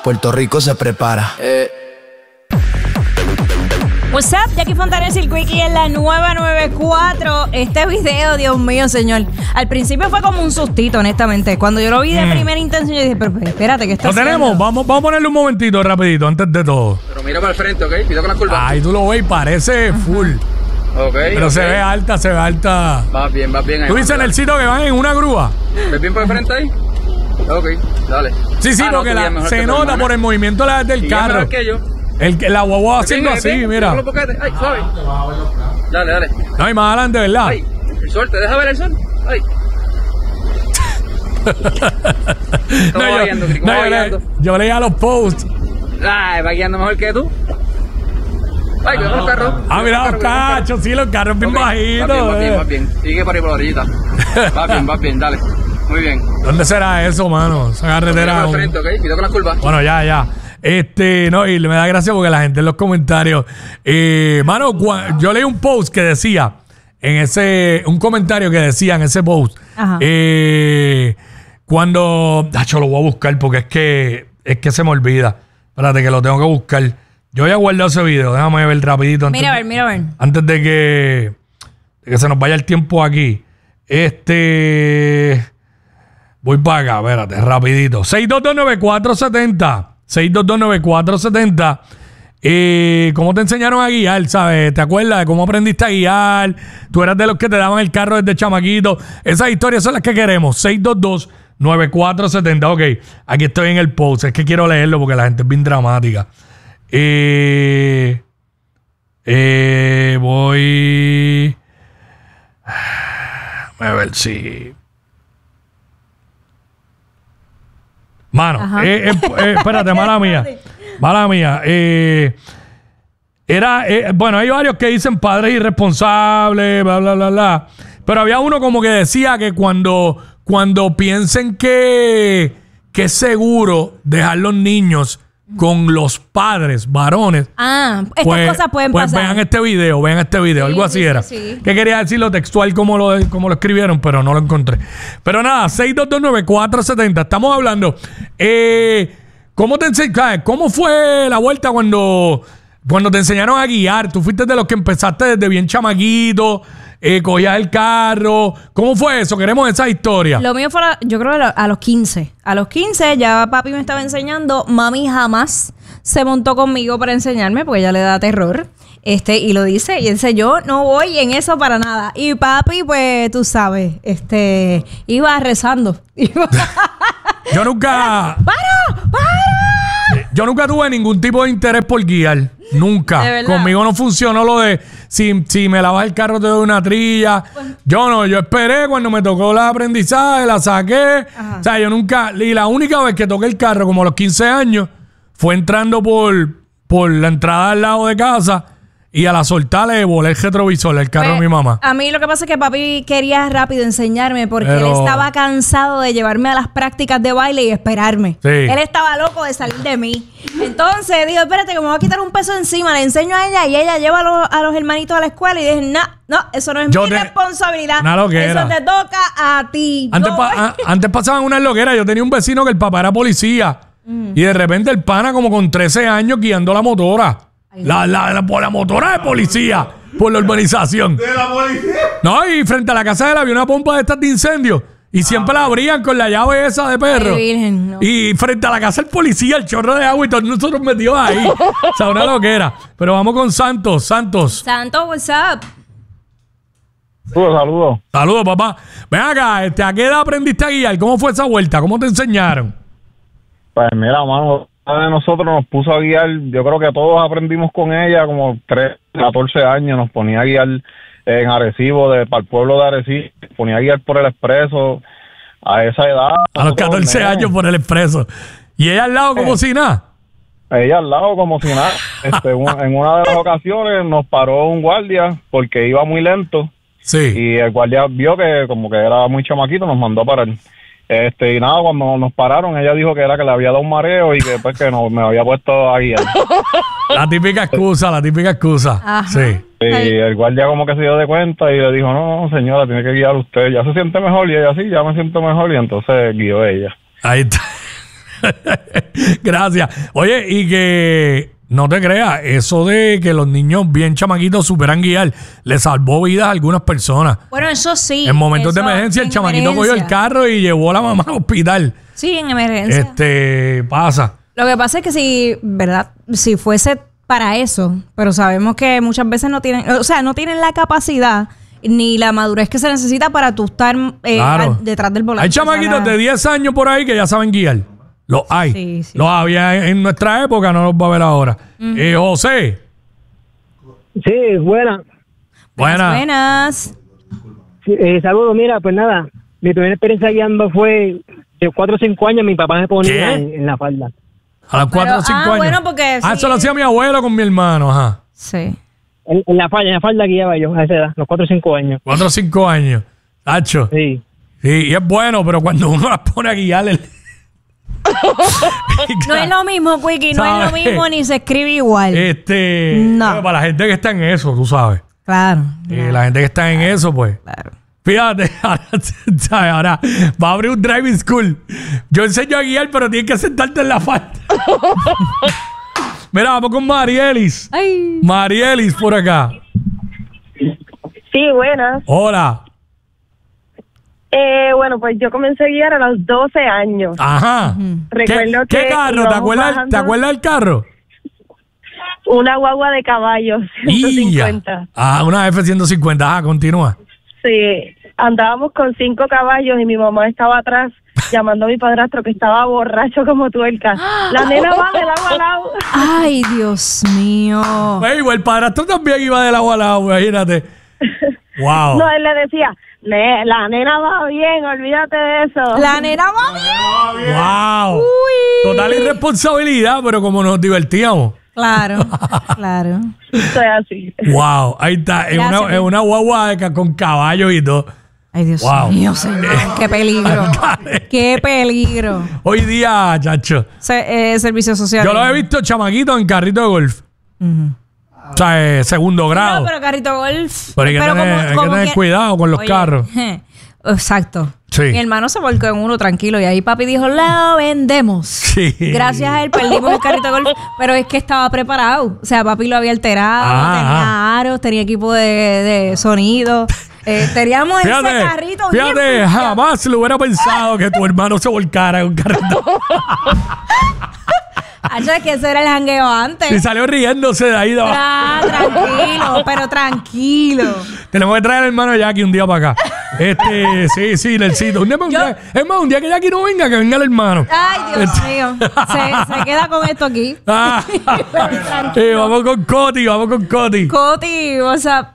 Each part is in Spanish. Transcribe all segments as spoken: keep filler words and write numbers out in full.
Puerto Rico se prepara. Eh. What's up, Jackie Fontanes y el Quickie en la nueva noventa y cuatro. Este video, Dios mío, señor. Al principio fue como un sustito, honestamente. Cuando yo lo vi de mm. primera intención, yo dije, pero, pero espérate, ¿qué está haciendo? Lo tenemos, vamos, vamos a ponerle un momentito rapidito, antes de todo. Pero mira para el frente, ¿ok? Cuidado con las curvas. Ay, tú lo ves, parece full. Ok. Pero okay. se ve alta, se ve alta. Va bien, va bien. Ahí ¿Tú dices en el sitio que van en una grúa? ¿Ves bien por el frente ahí? Ok, dale. Sí, sí, ah, porque no, la, se nota por el movimiento del y carro. Que yo. El, la guagua haciendo bien, así, bien, mira. Ay, suave. Dale, dale. No, y más adelante, ¿verdad? Ay, el sol, ¿te deja ver el sol? Ay. no, yo, guiando, no, yo, le, yo leía los posts. Ay, va guiando mejor que tú. Ay, cuidado con los carros. Ah, mira los cachos, sí, los carros bien okay. bajitos. Va bien, va bien, va bien. Sigue por ahí por la orillita. Va bien, va bien, dale. Muy bien. ¿Dónde será eso, mano? Esa carretera. Por frente, ¿ok? Cuidado con las curvas. Bueno, ya, ya. Este, no, y me da gracia porque la gente en los comentarios, eh, mano, yo leí un post que decía, en ese, un comentario que decía en ese post, eh, cuando, yo lo voy a buscar porque es que, es que se me olvida. Espérate que lo tengo que buscar. Yo voy a guardar ese video, déjame ver rapidito. Mira a ver, mira a ver. Antes de que, de que se nos vaya el tiempo aquí. Este, voy para acá, espérate, rapidito. seis dos dos nueve cuatro siete cero. seis dos dos nueve cuatro siete cero. Eh, ¿Cómo te enseñaron a guiar, sabes? ¿Te acuerdas de cómo aprendiste a guiar? Tú eras de los que te daban el carro desde chamaquito. Esas historias son las que queremos. seis dos dos nueve cuatro siete cero. Ok, aquí estoy en el post. Es que quiero leerlo porque la gente es bien dramática. Eh, eh, voy... A ver si... Mano, eh, eh, eh, espérate, mala mía. Mala mía. Eh, era, eh, bueno, hay varios que dicen padres irresponsables, bla, bla, bla, bla. Pero había uno como que decía que cuando, cuando piensen que, que es seguro dejar los niños con los padres varones. Ah, estas pues, cosas pueden pues pasar. vean este video, vean este video, sí, algo así sí, era. Sí, sí. Que quería decirlo textual como lo, como lo escribieron, pero no lo encontré. Pero nada, seis dos dos nueve cuatro siete cero. Estamos hablando. Eh, ¿cómo, te ense- ¿Cómo fue la vuelta cuando, cuando te enseñaron a guiar? Tú fuiste de los que empezaste desde bien chamaquito. Eh, cogías el carro. ¿Cómo fue eso? Queremos esa historia. Lo mío fue, a, yo creo, a los quince. A los quince ya papi me estaba enseñando. Mami jamás se montó conmigo para enseñarme porque ella le da terror. Este, y lo dice. Y dice, yo no voy en eso para nada. Y papi, pues, tú sabes, este, iba rezando. Iba yo nunca... ¡Para! ¡Para! Yo nunca tuve ningún tipo de interés por guiar. Nunca. Conmigo no funcionó lo de si, si me lavas el carro te doy una trilla. Yo no, yo esperé cuando me tocó el aprendizaje, la saqué. Ajá. O sea, yo nunca... Y la única vez que toqué el carro, como a los quince años, fue entrando por, por la entrada al lado de casa y a la soltar le volé el retrovisor del carro pues, de mi mamá. A mí lo que pasa es que papi quería rápido enseñarme porque Pero... él estaba cansado de llevarme a las prácticas de baile y esperarme. Sí. Él estaba loco de salir de mí. Entonces digo, espérate que me voy a quitar un peso encima, le enseño a ella y ella lleva a los, a los hermanitos a la escuela y dije, no, no, eso no es Yo mi te... responsabilidad. Eso te toca a ti. Antes, pa a, antes pasaban unas loqueras. Yo tenía un vecino que el papá era policía mm. y de repente el pana como con trece años guiando la motora. La, la, la, la, la motora de policía por la urbanización. ¿De la policía? No, y frente a la casa de él había una pompa de estas de incendio. Y siempre ah, la abrían con la llave esa de perro. Ay, virgen, no. Y frente a la casa del policía, el chorro de agua y todos nosotros metidos ahí. O sea, una loquera. Pero vamos con Santos. Santos. Santos, what's up? Saludos, saludos. Saludos, papá. Ven acá, este, ¿a qué edad aprendiste a guiar? ¿Cómo fue esa vuelta? ¿Cómo te enseñaron? Pues mira, mano, de nosotros nos puso a guiar, yo creo que todos aprendimos con ella, como tres, catorce años, nos ponía a guiar en Arecibo, de, para el pueblo de Arecibo, ponía a guiar por el expreso, a esa edad. A los catorce años por el expreso. ¿Y ella al lado como eh, si nada? Ella al lado como si nada. Este, un, en una de las ocasiones nos paró un guardia porque iba muy lento. Sí. Y el guardia vio que como que era muy chamaquito, nos mandó a parar. Este, y nada, cuando nos pararon, ella dijo que era que le había dado un mareo y que pues que no, me había puesto a guiar. La típica excusa, la típica excusa. Ajá. Sí. Y el guardia como que se dio de cuenta y le dijo, no, no, señora, tiene que guiar usted. Ya se siente mejor y ella sí, ya me siento mejor y entonces guió ella. Ahí está. Gracias. Oye, y que no te creas, eso de que los niños bien chamaquitos superan guiar, le salvó vidas a algunas personas. Bueno, eso sí. En momentos de eso, emergencia, el en chamaquito emergencia. cogió el carro y llevó a la mamá al hospital. Sí, en emergencia. Este, pasa. Lo que pasa es que si, ¿verdad? Si fuese para eso, pero sabemos que muchas veces no tienen, o sea, no tienen la capacidad ni la madurez que se necesita para tú estar eh, Claro. al- detrás del volante. Hay chamaquitos de diez años por ahí que ya saben guiar. Los hay. Sí, sí. Los había en nuestra época, no los va a ver ahora. Eh, José. Sí, buena. Buena. Buenas. Sí, eh, saludos, mira, pues nada, mi primera experiencia guiando fue de cuatro o cinco años, mi papá me ponía ¿Qué? en, en la falda. A los cuatro o cinco ah, años. bueno, porque Ah, sí. eso lo hacía mi abuelo con mi hermano, ajá. Sí. En, en la falda, en la falda guiaba yo a esa edad, los cuatro o cinco años. Cuatro o cinco años. Tacho. Sí. Sí, y es bueno, pero cuando uno las pone a guiar... el- No es lo mismo, Quickie, no es lo ¿Sabes? mismo ni se escribe igual. Este... No. bueno, para la gente que está en eso, tú sabes. Claro. Eh, la gente que está en eso, pues... Claro. Fíjate, ahora, ¿sabes? Ahora va a abrir un driving school. Yo enseño a guiar, pero tienes que sentarte en la falda. Mira, vamos con Marielis. Ay. Marielis por acá. Sí, buenas. Hola. Eh, bueno, pues yo comencé a guiar a los doce años. Ajá. Recuerdo ¿Qué, que ¿Qué carro? ¿Te íbamos acuerdas, bajando- ¿Te acuerdas del carro? Una guagua de caballos, ciento cincuenta. Ya. Ah, una F ciento cincuenta. Ajá, continúa. Sí, andábamos con cinco caballos y mi mamá estaba atrás llamando a mi padrastro que estaba borracho como tuerca. La nena va de lado a lado. Ay, Dios mío. Ey, el padrastro también iba de agua al agua, imagínate. Wow. No, él le decía, "Ne- la nena va bien, olvídate de eso. La nena va bien. Wow. Total irresponsabilidad, pero como nos divertíamos. Claro, claro. Eso es así. Wow, ahí está. Es Gracias, una, es una guagua de ca- con caballos y todo. Ay, Dios Wow. mío, señor. Qué peligro. Qué peligro. Hoy día, chacho. Se- eh, servicio social. Yo lo he visto chamaquitos en carrito de golf. O sea, eh, segundo grado. No, pero carrito golf. Pero hay que tener- hay que tener cuidado con los carros. je, Exacto. Sí. Mi hermano se volcó en uno tranquilo y ahí papi dijo, la vendemos. Sí. Gracias a él perdimos el carrito de golf, pero es que estaba preparado. O sea, papi lo había alterado, Ah, tenía aros, tenía equipo de, de sonido. Eh, teníamos ese carrito bien fíjate, puteado. jamás lo hubiera pensado que tu hermano se volcara en un carrito. Hacho, es que ese era el jangueo antes. Y salió riéndose de ahí de abajo. Ah, tranquilo, pero tranquilo. Tenemos que traer al hermano Jackie un día para acá. Este, sí, sí, Nelsito. Un día, un Yo- día- es más, un día que Jackie no venga, que venga el hermano. Ay, Dios Este- mío. Se, se queda con esto aquí. Ah, eh, vamos con Coti, vamos con Coti. Coti, what's up?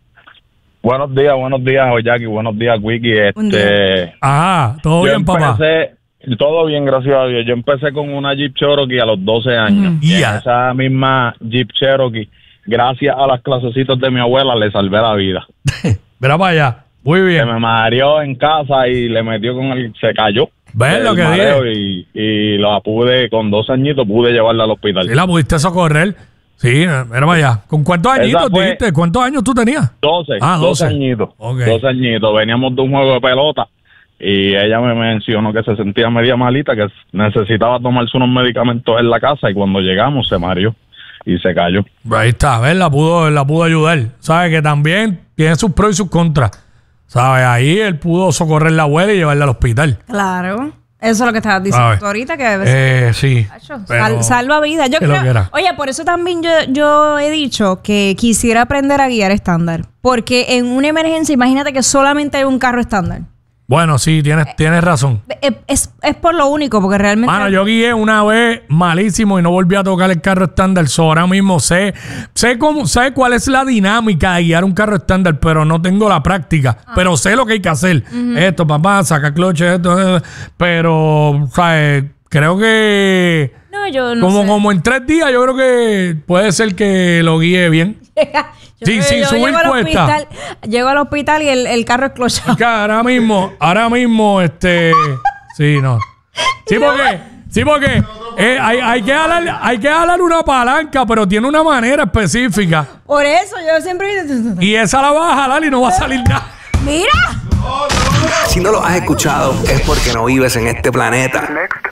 Buenos días, buenos días, Jackie. Buenos días, Wiki. Un Este, Ajá, todo yo bien, papá. empecé, todo bien, gracias a Dios. Yo empecé con una Jeep Cherokee a los doce años. Mm. Y en Ya. esa misma Jeep Cherokee, gracias a las clasecitas de mi abuela, le salvé la vida. Verá para allá. Muy Se bien. me mareó en casa y le metió con el... Se cayó. ¿Ves lo El que mareo dije? y, y la pude, con dos añitos, pude llevarla al hospital. Sí, la pudiste socorrer. Sí, mira para allá. ¿Con cuántos Esa añitos fue- dijiste? ¿Cuántos años tú tenías? doce, Ah, doce. doce añitos. Ok. doce añitos. Veníamos de un juego de pelota y ella me mencionó que se sentía media malita, que necesitaba tomarse unos medicamentos en la casa y cuando llegamos se mareó y se cayó. Ahí está, ¿ves? La pudo, la pudo ayudar. ¿Sabes? Que también tiene sus pros y sus contras. ¿Sabes? Ahí él pudo socorrer a la abuela y llevarla al hospital. Claro. Eso es lo que estabas diciendo ¿Sabes? tú ahorita, que debe Eh, sí. Sal- pero- salva vidas. Yo que lo creo, quiera. oye, por eso también yo, yo he dicho que quisiera aprender a guiar estándar. Porque en una emergencia, imagínate que solamente hay un carro estándar. Bueno, sí, tienes, tienes razón. Es, es, es por lo único, porque realmente... Mano, yo guié una vez malísimo y no volví a tocar el carro estándar. So, ahora mismo sé, sé cómo, sé cuál es la dinámica de guiar un carro estándar, pero no tengo la práctica. Pero sé lo que hay que hacer. Esto, papá, saca cloche, esto, esto. Pero, ¿sabes? Creo que No, yo no como, sé. como en tres días, yo creo que puede ser que lo guíe bien. Yo- Sí, sí, subir llego al cuesta. hospital, llego al hospital y el, el carro es clochado. Que ahora mismo, ahora mismo, este. Sí, no. Sí, porque. Sí, porque eh, hay, hay, que jalar, hay que jalar una palanca, pero tiene una manera específica. Por eso yo siempre... Y esa la vas a jalar y no va a salir nada. ¡Mira! Si no lo has escuchado, es porque no vives en este planeta.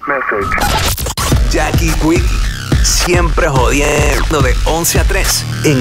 Jackie Quickie, siempre jodiendo de once a tres en